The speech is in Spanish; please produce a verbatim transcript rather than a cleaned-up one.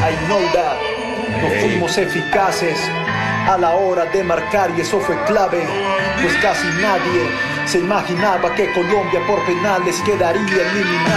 I know that. No fuimos eficaces a la hora de marcar y eso fue clave, pues casi nadie se imaginaba que Colombia por penales quedaría eliminada.